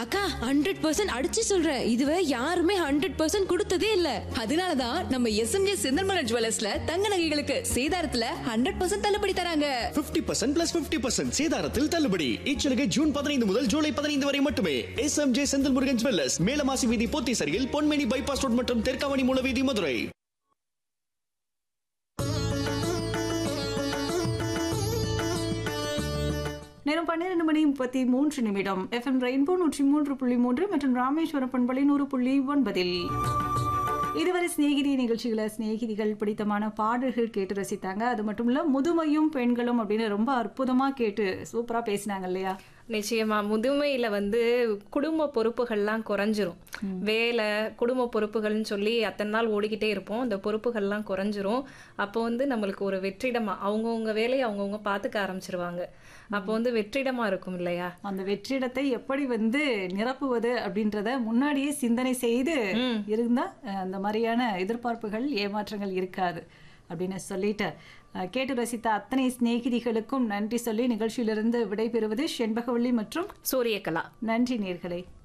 அக்கா 100% அடிச்சு சொல்றேன், இதுவரை யாருமே 100% கொடுத்ததே இல்ல. அதனாலதான் நம்ம எஸ்எம்ஜே செந்தல்மலர் ஜுவல்லர்ஸ்ல தங்க நகைகளுக்கு சேதாரத்துல 100% தள்ளுபடி தராங்க. 50% plus 50% சேதாரத்தில் தள்ளுபடி. இச்சலுகை ஜூன் 15 முதல் ஜூலை 15 வரை மட்டுமே. எஸ்எம்ஜே செந்தில் முருகன் ஜுவல்லர்ஸ், மேலமாசி வீதி, போத்தீசரியில் பொன்மேனி பைபாஸ் ரோட் மற்றும் தெற்காவணி மூலவீதி, மதுரை. நேரம் 12:33 FM ரெயின்போ 103.3 மற்றும் ராமேஸ்வரம் பண்பலை 100.9. இதுவரை சிநேகிதி நிகழ்ச்சிகளை சிநேகிதிகள் பிடித்தமான பாடல்கள் கேட்டு ரசித்தாங்க. அது மட்டும் இல்ல, முதுமையும் பெண்களும் அப்படின்னு ரொம்ப அற்புதமா கேட்டு சூப்பரா பேசினாங்க இல்லையா? நிச்சயமா. முதுமையில குடும்ப பொறுப்புகள்லாம் குறைஞ்சிரும். வேலை, குடும்ப பொறுப்புகள்னு சொல்லி அத்தனை நாள் ஓடிக்கிட்டே இருப்போம். அந்த பொறுப்புகள்லாம் குறைஞ்சிரும். அப்போ நம்மளுக்கு ஒரு வெற்றிடமா அவங்கவுங்க வேலையை அவங்கவுங்க பார்த்துக்க ஆரம்பிச்சிருவாங்க. அப்போ வெற்றிடமா இருக்கும் இல்லையா? அந்த வெற்றிடத்தை எப்படி நிரப்புவது அப்படின்றத முன்னாடியே சிந்தனை செய்து இருந்தா அந்த மாதிரியான எதிர்பார்ப்புகள், ஏமாற்றங்கள் இருக்காது அப்படின்னு சொல்லிட்டு கேட்டு ரசித்த அத்தனை சிநேகிதிகளுக்கும் நன்றி சொல்லி நிகழ்ச்சியிலிருந்து விடைபெறுவது செண்பகவள்ளி மற்றும் சூரியகலா. நன்றி நேயர்களே.